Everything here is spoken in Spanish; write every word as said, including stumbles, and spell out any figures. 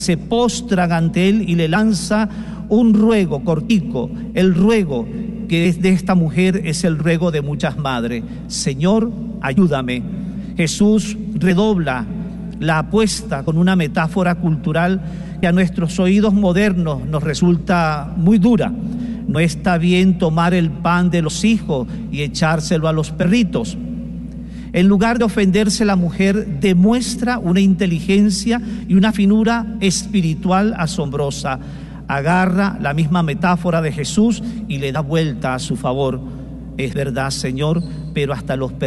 se postran ante él y le lanza un ruego cortico. El ruego que es de esta mujer es el ruego de muchas madres. Señor, ayúdame. Jesús redobla la apuesta con una metáfora cultural que a nuestros oídos modernos nos resulta muy dura. No está bien tomar el pan de los hijos y echárselo a los perritos. En lugar de ofenderse, la mujer demuestra una inteligencia y una finura espiritual asombrosa. Agarra la misma metáfora de Jesús y le da vuelta a su favor. Es verdad, Señor, pero hasta los